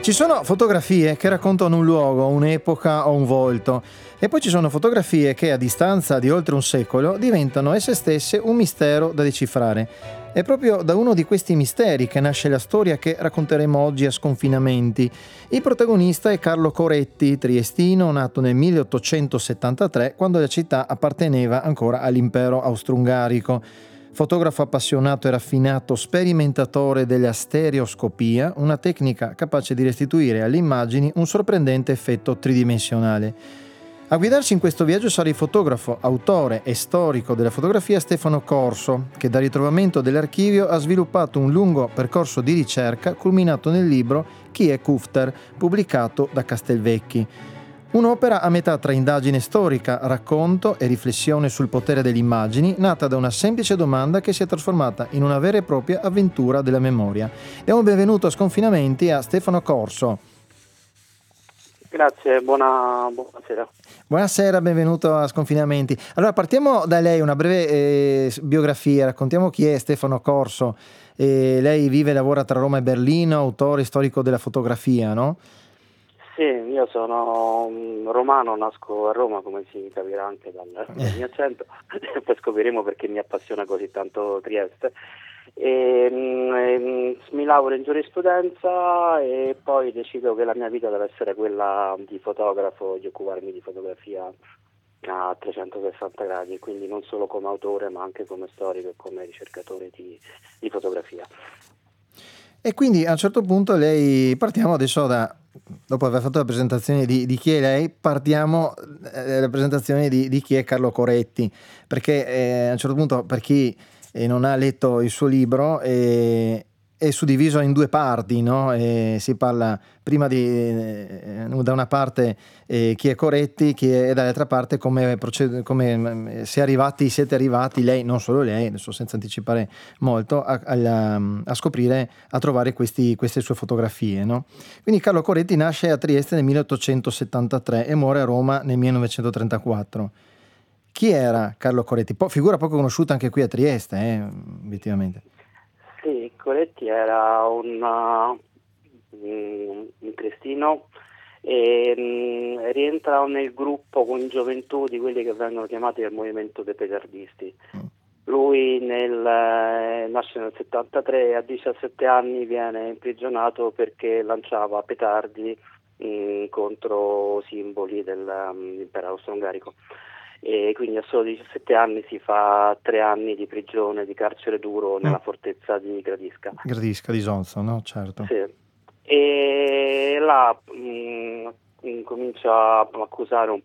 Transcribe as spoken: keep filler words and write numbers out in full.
Ci sono fotografie che raccontano un luogo, un'epoca o un volto, e poi ci sono fotografie che a distanza di oltre un secolo diventano esse stesse un mistero da decifrare. È proprio da uno di questi misteri che nasce la storia che racconteremo oggi a Sconfinamenti. Il protagonista è Carlo Coretti, triestino, nato nel milleottocentosettantatré, quando la città apparteneva ancora all'impero austro-ungarico. Fotografo appassionato e raffinato, sperimentatore della stereoscopia, una tecnica capace di restituire alle immagini un sorprendente effetto tridimensionale. A guidarci in questo viaggio sarà il fotografo, autore e storico della fotografia Stefano Corso, che dal ritrovamento dell'archivio ha sviluppato un lungo percorso di ricerca culminato nel libro Chi è Kufter, pubblicato da Castelvecchi. Un'opera a metà tra indagine storica, racconto e riflessione sul potere delle immagini, nata da una semplice domanda che si è trasformata in una vera e propria avventura della memoria. Diamo un benvenuto a Sconfinamenti a Stefano Corso. Grazie, buona, buonasera. Buonasera, benvenuto a Sconfinamenti. Allora partiamo da lei, una breve eh, biografia, raccontiamo chi è Stefano Corso. Eh, lei vive e lavora tra Roma e Berlino, autore e storico della fotografia, no? Sì, io sono um, romano, nasco a Roma, come si capirà anche dal, dal mio accento, poi scopriremo perché mi appassiona così tanto Trieste. E, um, mi lauro in giurisprudenza e poi decido che la mia vita deve essere quella di fotografo, di occuparmi di fotografia a trecentosessanta gradi, quindi non solo come autore ma anche come storico e come ricercatore di, di fotografia. E quindi a un certo punto lei, partiamo adesso da, dopo aver fatto la presentazione di, di chi è lei, partiamo dalla presentazione di, di chi è Carlo Coretti, perché eh, a un certo punto, per chi eh, non ha letto il suo libro, eh, è suddiviso in due parti, no? E si parla prima di, eh, da una parte eh, chi è Coretti, chi è, e dall'altra parte come, proced- come si è arrivati, siete arrivati, lei, non solo lei, adesso senza anticipare molto, a, a, a scoprire, a trovare questi, queste sue fotografie, no? Quindi Carlo Coretti nasce a Trieste nel milleottocentosettantatré e muore a Roma nel millenovecentotrentaquattro. Chi era Carlo Coretti? Po- figura poco conosciuta anche qui a Trieste, eh, obiettivamente. Sì, Coretti era un, uh, un triestino e um, rientra nel gruppo con gioventù di quelli che vengono chiamati il movimento dei petardisti. Mm. Lui nel, eh, nasce nel settantatré e a diciassette anni viene imprigionato perché lanciava petardi mh, contro simboli dell'impero um, austro-ungarico. E quindi a solo diciassette anni si fa tre anni di prigione, di carcere duro nella mm. fortezza di Gradisca. Gradisca di Zonzo, no? Certo. Sì. E là mh, comincia a accusare un